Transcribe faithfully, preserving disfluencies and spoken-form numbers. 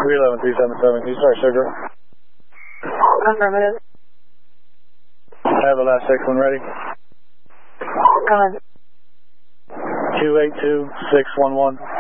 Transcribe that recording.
three eleven three seven seven, can you start sugar? Affirmative. I have the last six one ready. Go ahead. two eight two six one one.